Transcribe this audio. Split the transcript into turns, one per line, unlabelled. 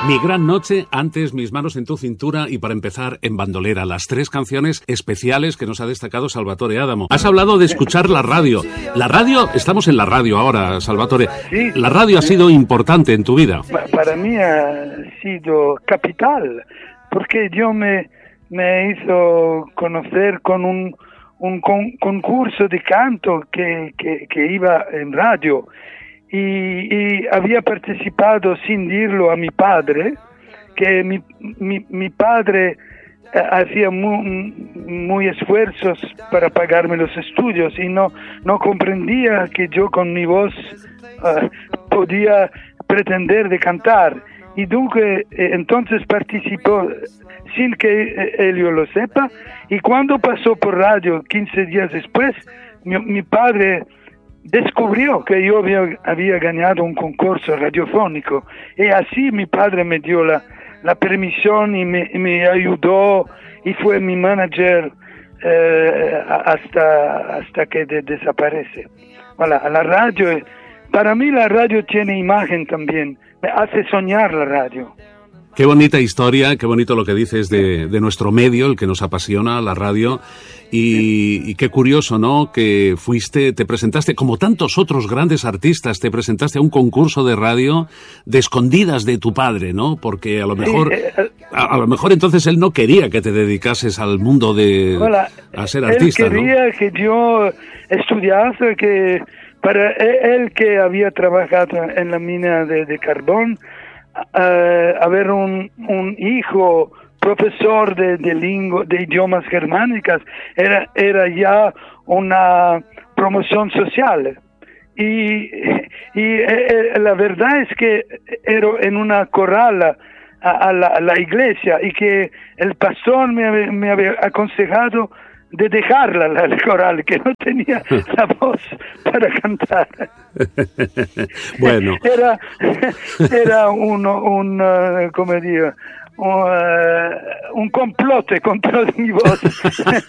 Mi gran noche, antes Mis manos en tu cintura y para empezar En bandolera, las 3 canciones especiales que nos ha destacado Salvatore Adamo. Has hablado de escuchar la radio. La radio, estamos en la radio ahora, Salvatore.
Sí.
La radio ha sido importante en tu vida.
Para mí ha sido capital, porque yo me hizo conocer con un concurso de canto que iba en radio. Y había participado sin dirlo a mi padre, que mi padre hacía muy esfuerzos para pagarme los estudios y no comprendía que yo con mi voz podía pretender de cantar. Y entonces participó sin que él lo sepa, y cuando pasó por radio 15 días después, mi padre descubrió que yo había ganado un concurso radiofónico, y así mi padre me dio la permisión y me ayudó y fue mi manager hasta que desaparece. Voilà, la radio, para mí la radio tiene imagen también, me hace soñar la radio.
Qué bonita historia, qué bonito lo que dices de nuestro medio, el que nos apasiona, la radio. Y qué curioso, ¿no? Que te presentaste, como tantos otros grandes artistas, te presentaste a un concurso de radio de escondidas de tu padre, ¿no? Porque a lo mejor entonces él no quería que te dedicases al mundo a ser artista,
¿no? Él quería que yo estudiase, que para él que había trabajado en la mina de carbón, haber un hijo profesor de idiomas germánicas era ya una promoción social, y la verdad es que era en una corral a la iglesia, y que el pastor me había aconsejado de dejarla la coral, que no tenía la voz para cantar.
Bueno,
era ¿cómo digo? Un complot contra mi voz.